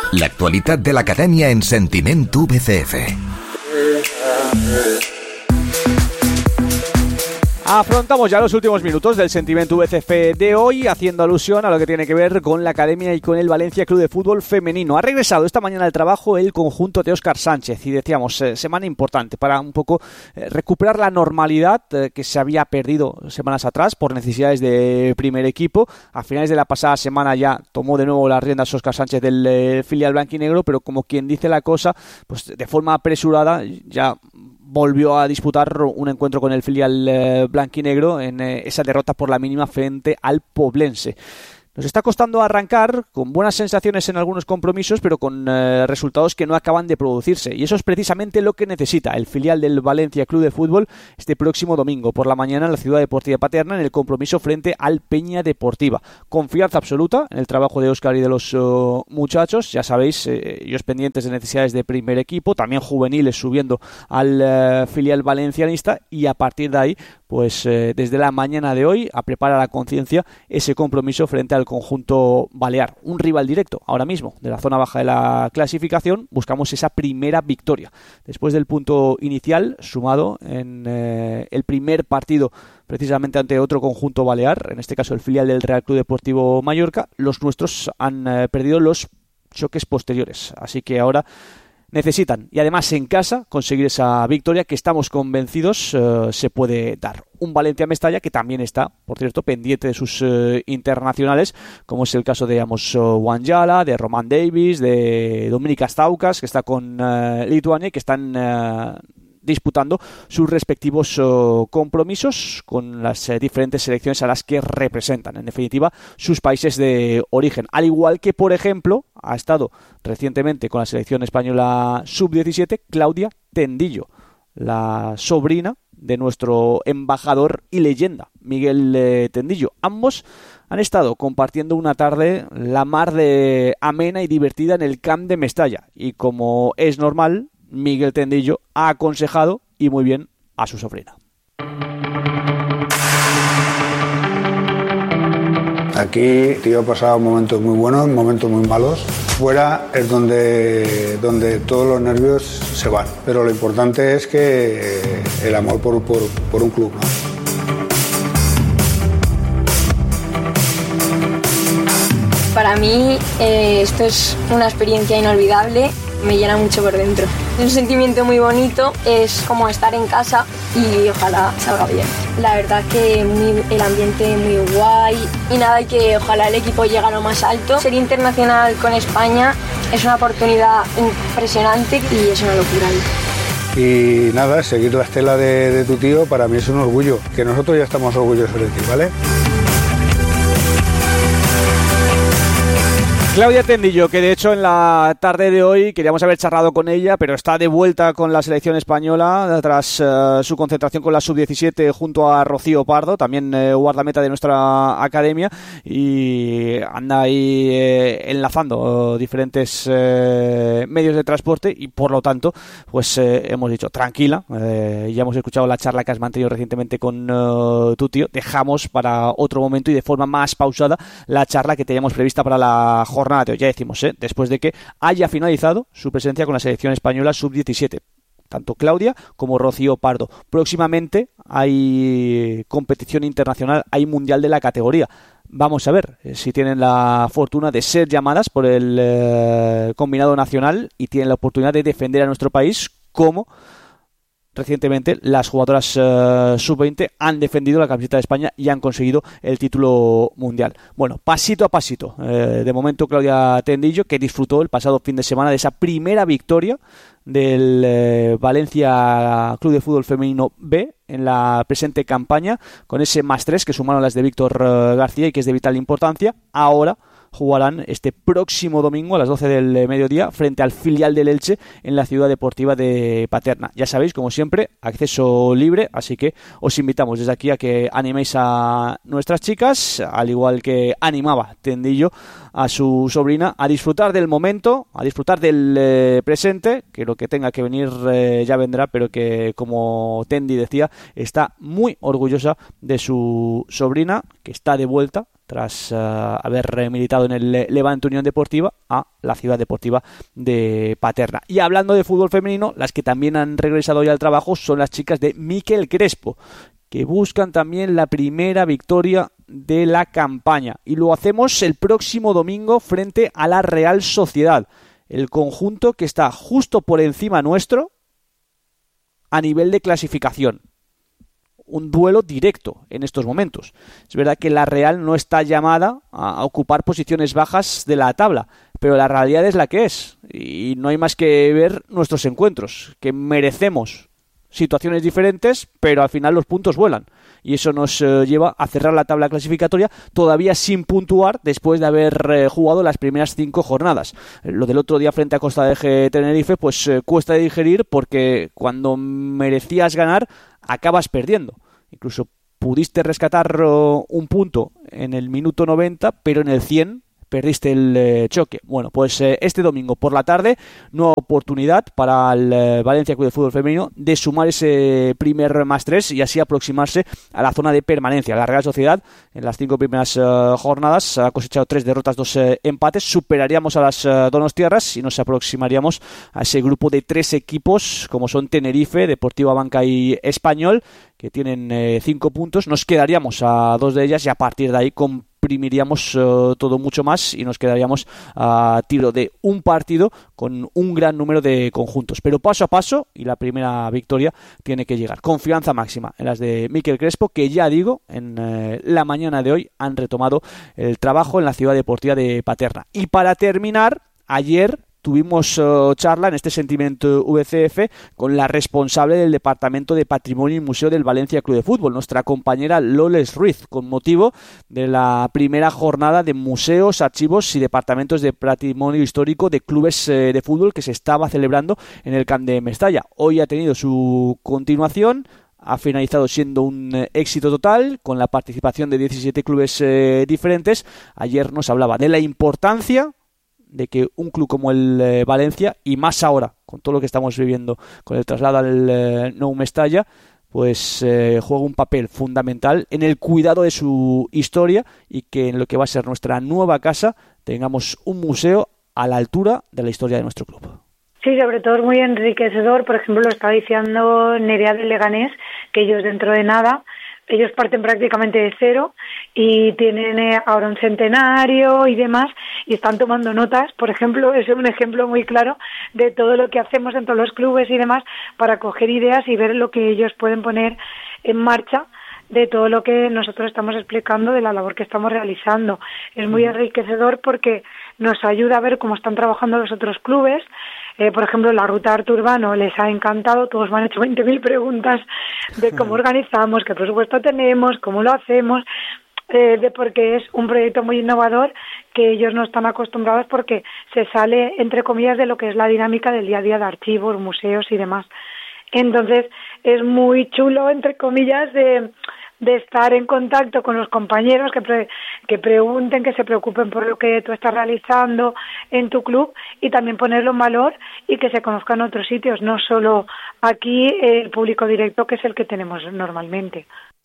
L'actualitat de l'acadèmia en Sentiment VCF. Afrontamos ya los últimos minutos del Sentiment VCF de hoy, haciendo alusión a lo que tiene que ver con la academia y con el Valencia Club de Fútbol Femenino. Ha regresado esta mañana al trabajo el conjunto de Óscar Sánchez y decíamos, semana importante para un poco recuperar la normalidad que se había perdido semanas atrás por necesidades de primer equipo. A finales de la pasada semana ya tomó de nuevo las riendas Óscar Sánchez del filial blanquinegro, pero como quien dice la cosa, pues de forma apresurada ya volvió a disputar un encuentro con el filial blanquinegro en esa derrota por la mínima frente al Poblense. Nos está costando arrancar con buenas sensaciones en algunos compromisos, pero con resultados que no acaban de producirse. Y eso es precisamente lo que necesita el filial del Valencia Club de Fútbol este próximo domingo por la mañana en la Ciudad Deportiva Paterna en el compromiso frente al Peña Deportiva. Confianza absoluta en el trabajo de Óscar y de los muchachos. Ya sabéis, ellos pendientes de necesidades de primer equipo, también juveniles subiendo al filial valencianista, y a partir de ahí, pues desde la mañana de hoy a preparar a conciencia ese compromiso frente al conjunto balear, un rival directo ahora mismo de la zona baja de la clasificación. Buscamos esa primera victoria después del punto inicial sumado en el primer partido precisamente ante otro conjunto balear, en este caso el filial del Real Club Deportivo Mallorca. Los nuestros han perdido los choques posteriores, así que ahora necesitan, y además en casa, conseguir esa victoria que estamos convencidos se puede dar. Un Valencia-Mestalla que también está, por cierto, pendiente de sus internacionales, como es el caso de Amos Wanjala, de Roman Davis, de Dominika Staukas, que está con Lituania, y que están disputando sus respectivos compromisos con las diferentes selecciones a las que representan, en definitiva, sus países de origen. Al igual que, por ejemplo, ha estado recientemente con la selección española sub-17 Claudia Tendillo, la sobrina de nuestro embajador y leyenda Miguel Tendillo. Ambos han estado compartiendo una tarde la mar de amena y divertida en el camp de Mestalla, y como es normal, Miguel Tendillo ha aconsejado, y muy bien, a su sobrina. Aquí tío, he pasado momentos muy buenos, momentos muy malos. Fuera es donde todos los nervios se van, pero lo importante es que el amor por un club, ¿no? Para mí esto es una experiencia inolvidable, me llena mucho por dentro. Es un sentimiento muy bonito, es como estar en casa y ojalá salga bien. La verdad que el ambiente es muy guay y nada, y que ojalá el equipo llegue a lo más alto. Ser internacional con España es una oportunidad impresionante y es una locura. Y nada, seguir la estela de tu tío para mí es un orgullo, que nosotros ya estamos orgullosos de ti, ¿vale? Claudia Tendillo, que de hecho en la tarde de hoy queríamos haber charlado con ella, pero está de vuelta con la selección española tras su concentración con la sub-17 junto a Rocío Pardo, también guardameta de nuestra academia, y anda ahí enlazando diferentes medios de transporte, y por lo tanto pues hemos dicho tranquila, ya hemos escuchado la charla que has mantenido recientemente con tu tío, dejamos para otro momento y de forma más pausada la charla que teníamos prevista para la jornada de hoy, ya decimos, después de que haya finalizado su presencia con la selección española sub-17, tanto Claudia como Rocío Pardo. Próximamente hay competición internacional, hay mundial de la categoría. Vamos a ver si tienen la fortuna de ser llamadas por el combinado nacional y tienen la oportunidad de defender a nuestro país, como recientemente las jugadoras sub-20 han defendido la camiseta de España y han conseguido el título mundial. Bueno, pasito a pasito. De momento Claudia Tendillo, que disfrutó el pasado fin de semana de esa primera victoria del Valencia Club de Fútbol Femenino B en la presente campaña, con ese +3 que sumaron las de Víctor García y que es de vital importancia. Ahora jugarán este próximo domingo a las 12 del mediodía frente al filial del Elche en la Ciudad Deportiva de Paterna. Ya sabéis, como siempre, acceso libre, así que os invitamos desde aquí a que animéis a nuestras chicas, al igual que animaba Tendillo a su sobrina, a disfrutar del momento, a disfrutar del presente, que lo que tenga que venir ya vendrá, pero que, como Tendi decía, está muy orgullosa de su sobrina, que está de vuelta tras haber militado en el Levante Unión Deportiva, a la Ciudad Deportiva de Paterna. Y hablando de fútbol femenino, las que también han regresado ya al trabajo son las chicas de Miquel Crespo, que buscan también la primera victoria de la campaña. Y lo hacemos el próximo domingo frente a la Real Sociedad, el conjunto que está justo por encima nuestro a nivel de clasificación. Un duelo directo en estos momentos. Es verdad que la Real no está llamada a ocupar posiciones bajas de la tabla, pero la realidad es la que es, y no hay más que ver nuestros encuentros, que merecemos situaciones diferentes, pero al final los puntos vuelan, y eso nos lleva a cerrar la tabla clasificatoria todavía sin puntuar después de haber jugado las primeras 5 jornadas. Lo del otro día frente a Costa de Eje Tenerife pues cuesta de digerir, porque cuando merecías ganar acabas perdiendo. Incluso pudiste rescatar un punto en el minuto 90, pero en el 100 perdiste el choque. Bueno, pues este domingo por la tarde, nueva oportunidad para el Valencia Club de Fútbol Femenino de sumar ese primer +3 y así aproximarse a la zona de permanencia. La Real Sociedad en las 5 primeras jornadas ha cosechado 3 derrotas, 2 empates. Superaríamos a las donostiarras y nos aproximaríamos a ese grupo de 3 equipos como son Tenerife, Deportiva Banca y Español, que tienen 5 puntos. Nos quedaríamos a 2 de ellas y a partir de ahí comprimiríamos todo mucho más y nos quedaríamos a tiro de un partido con un gran número de conjuntos. Pero paso a paso, y la primera victoria tiene que llegar. Confianza máxima en las de Miquel Crespo, que ya digo, en la mañana de hoy han retomado el trabajo en la Ciudad Deportiva de Paterna. Y para terminar, ayer tuvimos charla en este Sentiment VCF con la responsable del Departamento de Patrimonio y Museo del Valencia Club de Fútbol, nuestra compañera Loles Ruiz, con motivo de la primera jornada de museos, archivos y departamentos de patrimonio histórico de clubes de fútbol que se estaba celebrando en el Camp de Mestalla. Hoy ha tenido su continuación. Ha finalizado siendo un éxito total, con la participación de 17 clubes diferentes. Ayer nos hablaba de la importancia de que un club como el Valencia, y más ahora con todo lo que estamos viviendo con el traslado al Nou Mestalla, pues juega un papel fundamental en el cuidado de su historia, y que en lo que va a ser nuestra nueva casa tengamos un museo a la altura de la historia de nuestro club. Sí, sobre todo es muy enriquecedor. Por ejemplo, lo está diciendo Nerea del Leganés, que ellos dentro de nada, ellos parten prácticamente de cero y tienen ahora un centenario y demás, y están tomando notas. Por ejemplo, es un ejemplo muy claro de todo lo que hacemos en todos los clubes y demás para coger ideas y ver lo que ellos pueden poner en marcha de todo lo que nosotros estamos explicando, de la labor que estamos realizando. Es muy enriquecedor porque nos ayuda a ver cómo están trabajando los otros clubes. Por ejemplo, la ruta Arte Urbano les ha encantado, todos me han hecho 20.000 preguntas de cómo organizamos, qué presupuesto tenemos, cómo lo hacemos, porque es un proyecto muy innovador que ellos no están acostumbrados, porque se sale, entre comillas, de lo que es la dinámica del día a día de archivos, museos y demás. Entonces, es muy chulo, entre comillas, de estar en contacto con los compañeros, que pregunten, que se preocupen por lo que tú estás realizando en tu club, y también ponerlo en valor y que se conozcan otros sitios, no solo aquí el público directo, que es el que tenemos normalmente.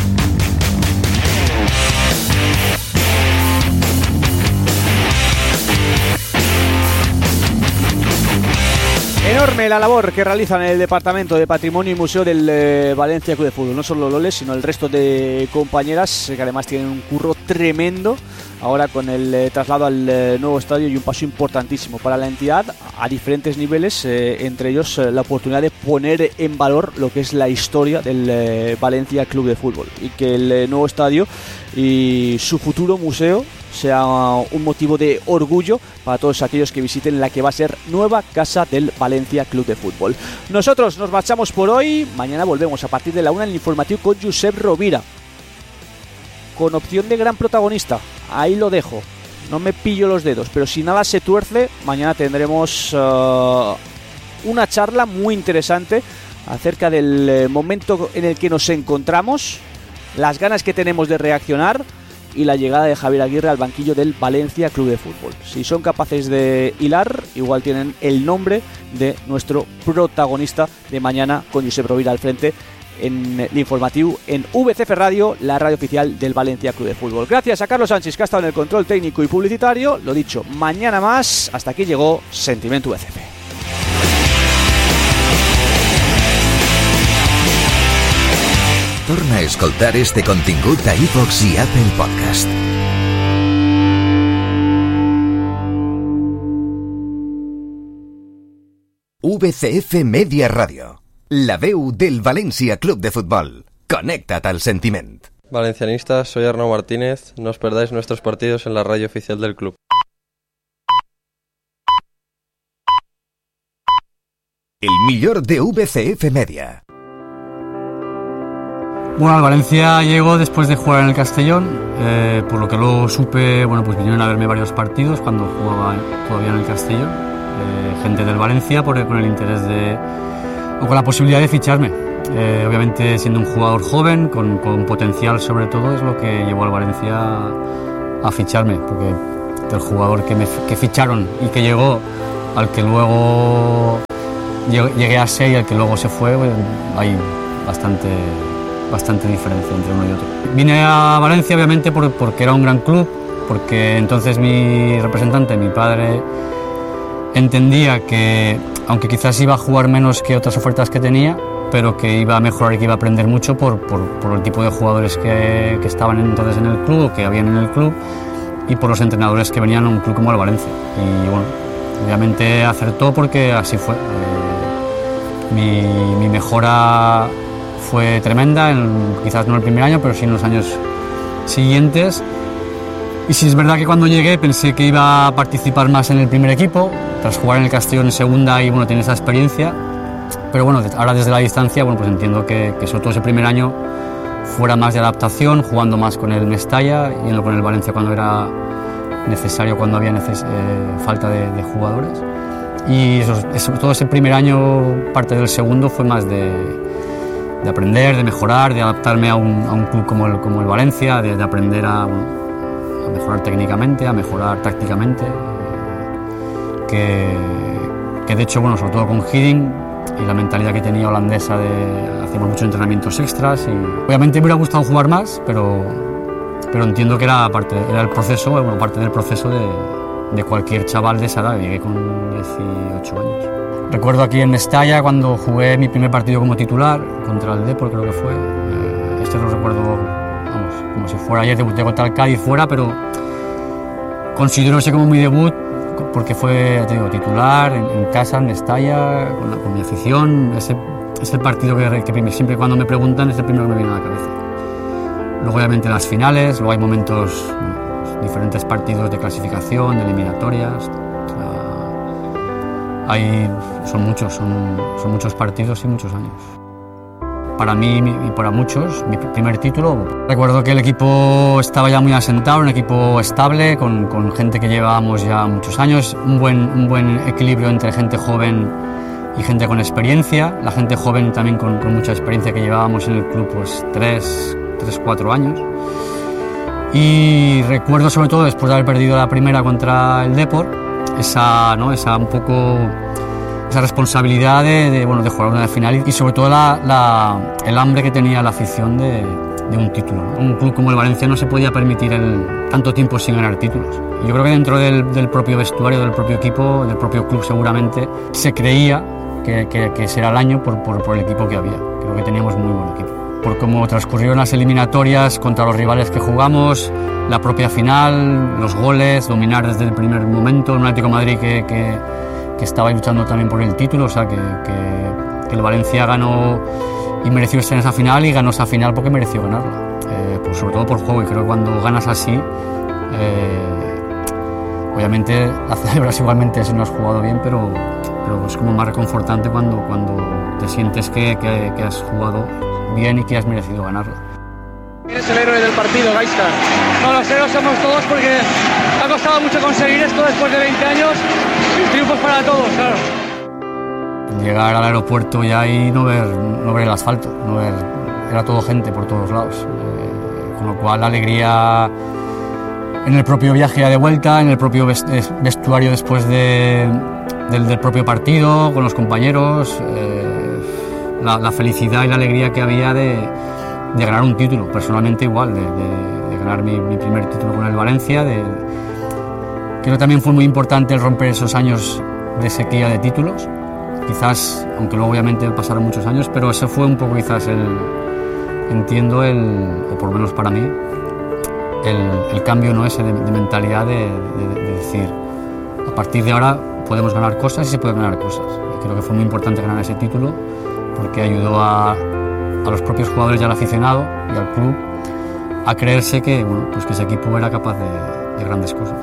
Enorme la labor que realizan en el Departamento de Patrimonio y Museo del Valencia Club de Fútbol. No solo Loles, sino el resto de compañeras, que además tienen un curro tremendo ahora con el traslado al nuevo estadio, y un paso importantísimo para la entidad a diferentes niveles, entre ellos la oportunidad de poner en valor lo que es la historia del Valencia Club de Fútbol, y que el nuevo estadio y su futuro museo sea un motivo de orgullo para todos aquellos que visiten la que va a ser nueva casa del Valencia Club de Fútbol. Nosotros nos marchamos por hoy. Mañana volvemos a partir de la 1 en el informativo con Josep Rovira, con opción de gran protagonista. Ahí lo dejo, no me pillo los dedos, pero si nada se tuerce, mañana tendremos una charla muy interesante acerca del momento en el que nos encontramos, las ganas que tenemos de reaccionar y la llegada de Javier Aguirre al banquillo del Valencia Club de Fútbol. Si son capaces de hilar, igual tienen el nombre de nuestro protagonista de mañana, con Josep Rovira al frente en l'informatiu en VCF Radio, la radio oficial del Valencia Club de Fútbol. Gracias a Carlos Sánchez, que ha estado en el control técnico y publicitario. Lo dicho, mañana más. Hasta aquí llegó Sentiment VCF. Torna a escoltar este contingut a iVoox i Apple Podcast. VCF Media Radio, la veu del València Club de Fútbol. Connecta't al sentiment. Valencianistas, soy Arnau Martínez. No os perdáis nuestros partidos en la radio oficial del club. El millor de VCF Media. Bueno, al Valencia llegó después de jugar en el Castellón, por lo que luego supe, bueno, pues vinieron a verme varios partidos cuando jugaba todavía en el Castellón. Gente del Valencia con el interés o con la posibilidad de ficharme. Obviamente siendo un jugador joven, con potencial sobre todo, es lo que llevó al Valencia a ficharme, porque del jugador que ficharon y que llegó al que luego llegué a ser y al que luego se fue, hay bastante diferencia entre uno y otro. Vine a Valencia obviamente porque era un gran club, porque entonces mi representante, mi padre, entendía que, aunque quizás iba a jugar menos que otras ofertas que tenía, pero que iba a mejorar y que iba a aprender mucho por el tipo de jugadores que estaban entonces en el club, o que habían en el club, y por los entrenadores que venían a un club como el Valencia. Y bueno, obviamente acertó porque así fue. Mi mejora fue tremenda, quizás no el primer año, pero sí en los años siguientes. Y sí es verdad que cuando llegué pensé que iba a participar más en el primer equipo, tras jugar en el Castellón en segunda y bueno, tener esa experiencia. Pero bueno, ahora desde la distancia, bueno, pues entiendo que sobre todo ese primer año fuera más de adaptación, jugando más con el Mestalla, yendo con el Valencia cuando era necesario, cuando había falta de jugadores. Y sobre todo ese primer año, parte del segundo, fue más de aprender, de mejorar, de adaptarme a un club como el Valencia, de aprender a mejorar técnicamente, a mejorar tácticamente, que de hecho, bueno, sobre todo con Hiddink y la mentalidad que tenía holandesa hacíamos muchos entrenamientos extras, y obviamente me hubiera gustado jugar más, pero entiendo que era el proceso, bueno, parte del proceso de cualquier chaval de esa edad. Llegué con 18 años. Recuerdo aquí en Mestalla cuando jugué mi primer partido como titular contra el Depor, creo que fue. Lo recuerdo, vamos, como si fuera ayer. Debuté contra el Cádiz fuera, pero considero ese como mi debut porque fue, te digo, titular en casa, en Mestalla, con mi afición. Es el partido que siempre cuando me preguntan es el primero que me viene a la cabeza. Luego obviamente las finales, luego hay momentos, diferentes partidos de clasificación, de eliminatorias. Son muchos partidos y muchos años. Para mí y para muchos, mi primer título. Recuerdo que el equipo estaba ya muy asentado, un equipo estable, con gente que llevábamos ya muchos años, un buen equilibrio entre gente joven y gente con experiencia. La gente joven también con mucha experiencia, que llevábamos en el club pues 3-4 años. Y recuerdo sobre todo, después de haber perdido la primera contra el Depor, esa responsabilidad de jugar una final, y sobre todo el hambre que tenía la afición de un título, ¿no? Un club como el Valencia no se podía permitir tanto tiempo sin ganar títulos. Y yo creo que dentro del propio vestuario, del propio equipo, del propio club seguramente, se creía que ese era el año por el equipo que había. Creo que teníamos muy buen equipo. Por cómo transcurrieron las eliminatorias contra los rivales que jugamos, la propia final, los goles, dominar desde el primer momento, un Atlético de Madrid que estaba luchando también por el título, o sea que el Valencia ganó y mereció estar en esa final, y ganó esa final porque mereció ganarla, pues sobre todo por juego. Y creo que cuando ganas así, obviamente la celebras igualmente si no has jugado bien, pero es como más reconfortante cuando te sientes que has jugado bien y que has merecido ganarla. ¿Quién es el héroe del partido, Gaizka? No, los héroes somos todos, porque ha costado mucho conseguir esto después de 20 años. Triunfos para todos, claro. Llegar al aeropuerto ya y no ver el asfalto, era todo gente por todos lados, con lo cual la alegría en el propio viaje ya de vuelta, en el propio vestuario después del propio partido, con los compañeros, la felicidad y la alegría que había de ganar un título, personalmente igual, de ganar mi primer título con el Valencia. Creo que también fue muy importante el romper esos años de sequía de títulos, quizás, aunque luego obviamente pasaron muchos años, pero ese fue un poco quizás o por lo menos para mí, el cambio, ¿no?, ese de mentalidad de decir, a partir de ahora podemos ganar cosas y se pueden ganar cosas. Y creo que fue muy importante ganar ese título porque ayudó a los propios jugadores y al aficionado y al club a creerse que, bueno, pues que ese equipo era capaz de grandes cosas.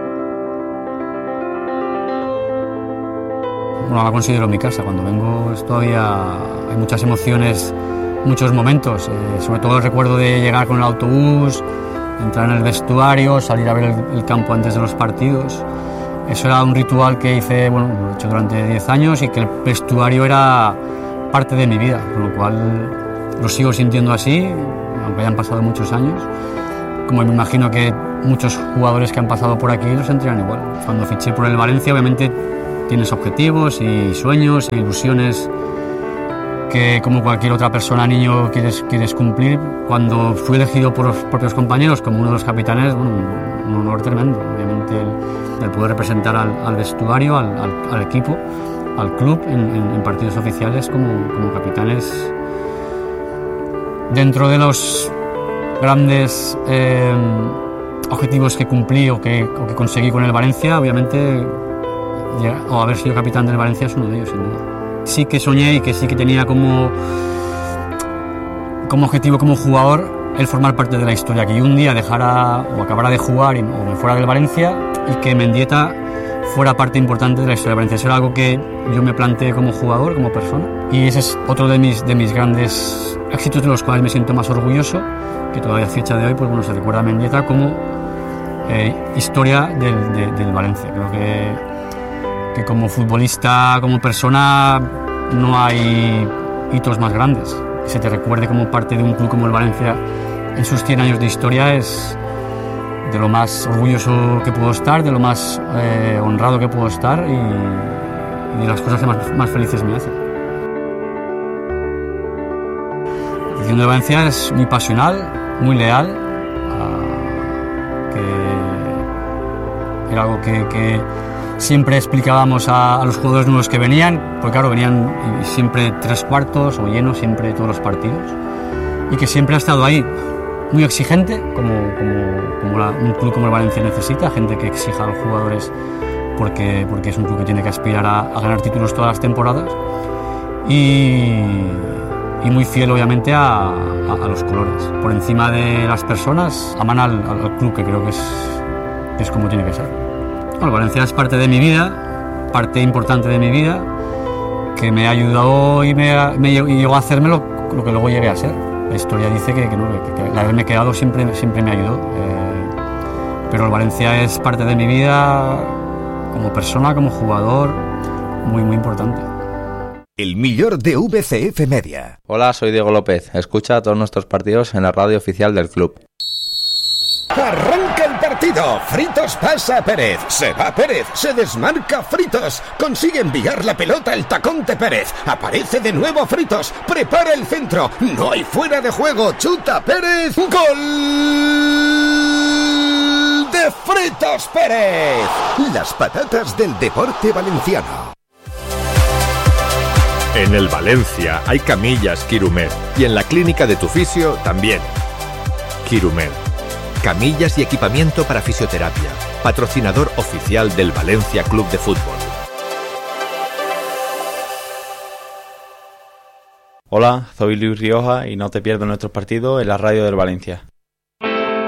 Bueno, la considero mi casa. Cuando vengo todavía hay muchas emociones, muchos momentos. Sobre todo el recuerdo de llegar con el autobús, entrar en el vestuario, salir a ver el campo antes de los partidos. Eso era un ritual que hice, bueno, lo he hecho durante 10 años y que el vestuario era parte de mi vida, con lo cual lo sigo sintiendo así, aunque hayan pasado muchos años. Como me imagino que muchos jugadores que han pasado por aquí lo sentirán igual. Cuando fiché por el Valencia, obviamente tienes objetivos y sueños e ilusiones que, como cualquier otra persona, niño, quieres cumplir. Cuando fui elegido por los propios compañeros como uno de los capitanes, bueno, un honor tremendo. Obviamente el poder representar al vestuario, al equipo, al club en partidos oficiales como capitanes. Dentro de los grandes objetivos que cumplí o que conseguí con el Valencia, obviamente, o haber sido capitán del Valencia es uno de ellos, sin duda. Sí que soñé y que sí que tenía como objetivo, como jugador, el formar parte de la historia, que yo un día dejara o acabara de jugar o me fuera del Valencia y que Mendieta fuera parte importante de la historia del Valencia. Eso era algo que yo me planteé como jugador, como persona, y ese es otro de mis grandes éxitos, de los cuales me siento más orgulloso, que todavía a fecha de hoy, pues bueno, se recuerda a Mendieta como historia del Valencia. Creo que como futbolista, como persona, no hay hitos más grandes. Que se te recuerde como parte de un club como el Valencia en sus 100 años de historia es de lo más orgulloso que puedo estar, de lo más honrado que puedo estar y de las cosas que más felices me hacen. La afición de Valencia es muy pasional, muy leal, que era algo que siempre explicábamos a los jugadores nuevos que venían, porque claro, venían siempre 3/4 o llenos, siempre todos los partidos, y que siempre ha estado ahí, muy exigente, como un club como el Valencia necesita, gente que exija a los jugadores porque es un club que tiene que aspirar a ganar títulos todas las temporadas, y muy fiel obviamente a los colores. Por encima de las personas, aman al club, que creo que es como tiene que ser. Bueno, Valencia es parte de mi vida, parte importante de mi vida, que me ha ayudado y llegó a hacerme lo que luego llegué a ser. La historia dice que el haberme quedado siempre me ayudó. Pero el Valencia es parte de mi vida como persona, como jugador, muy, muy importante. El millor de VCF Media. Hola, soy Diego López. Escucha todos nuestros partidos en la radio oficial del club. Arranca el partido. Fritos pasa a Pérez. Se va Pérez. Se desmarca Fritos. Consigue enviar la pelota al tacón de Pérez. Aparece de nuevo Fritos. Prepara el centro. No hay fuera de juego. Chuta Pérez. ¡Gol de Fritos Pérez! Las patatas del deporte valenciano. En el Valencia hay camillas Quirumed. Y en la clínica de tu fisio también. Quirumed. Camillas y equipamiento para fisioterapia. Patrocinador oficial del Valencia Club de Fútbol. Hola, soy Luis Rioja y no te pierdas nuestros partidos en la radio del Valencia.